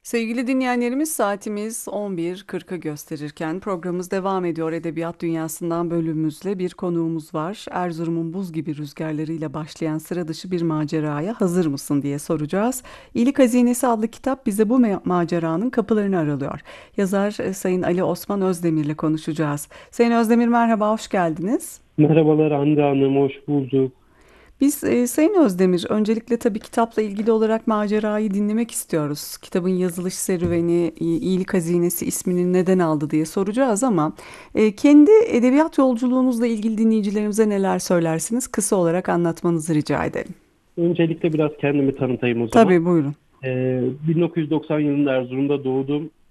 Sevgili dinleyenlerimiz saatimiz 11.40'ı gösterirken programımız devam ediyor. Edebiyat Dünyası'ndan bölümümüzle bir konuğumuz var. Erzurum'un buz gibi rüzgarlarıyla başlayan sıra dışı bir maceraya hazır mısın diye soracağız. İyilik Hazinesi adlı kitap bize bu maceranın kapılarını aralıyor. Yazar Sayın Ali Osman Özdemir'le konuşacağız. Sayın Özdemir merhaba, hoş geldiniz. Merhabalar Hande Hanım, hoş bulduk. Biz Sayın Özdemir, öncelikle tabii kitapla ilgili olarak macerayı dinlemek istiyoruz. Kitabın yazılış serüveni, İyilik Hazinesi ismini neden aldı diye soracağız ama kendi edebiyat yolculuğunuzla ilgili dinleyicilerimize neler söylersiniz? Kısa olarak anlatmanızı rica edelim. Öncelikle biraz kendimi tanıtayım o zaman. Tabii buyurun. 1990 yılında Erzurum'da doğdum.